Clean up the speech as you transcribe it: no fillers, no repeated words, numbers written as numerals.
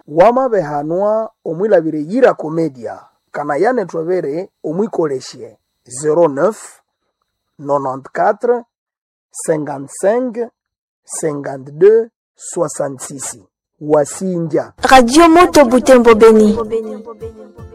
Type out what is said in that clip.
wama behanwa omwilabire yira komedia kana yane twabere omwikoleshe 09 94 55 52 66 wasinja Radio Moto Butembo Beni.